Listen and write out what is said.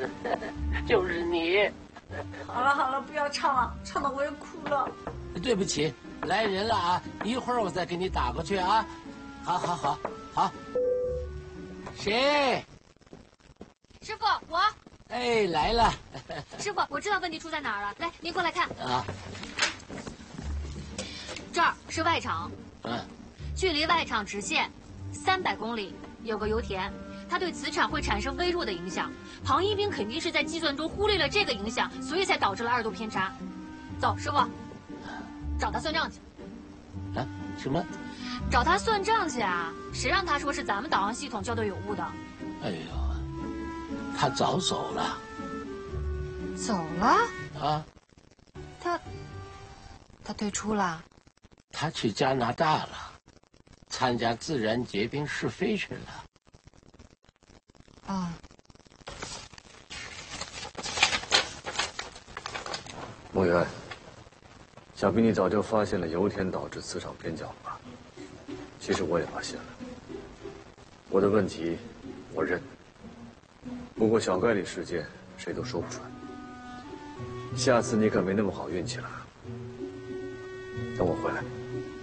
就是你。 好了好了，不要唱了，唱的我也哭了。 对不起，来人了啊！一会儿我再给你打过去啊。好。谁？ 师傅，我。 哎，来了。 师傅，我知道问题出在哪儿了。来，您过来看。 啊。 这儿是外场。 嗯。 距离外场直线300公里有个油田，它对磁场会产生微弱的影响。庞一兵肯定是在计算中忽略了这个影响，所以才导致了2度偏差。走，师傅，找他算账去。 啊？什么？ 找他算账去啊！谁让他说是咱们导航系统校对有误的？ 哎呦，他早走了。 走了？ 啊？ 他退出了？ 他去加拿大了，参加自然结冰试飞去了。 啊。 梦圆，想必你早就发现了油田导致磁场偏角吧？其实我也发现了。我的问题，我认。不过小概率事件，谁都说不准。下次你可没那么好运气了。等我回来。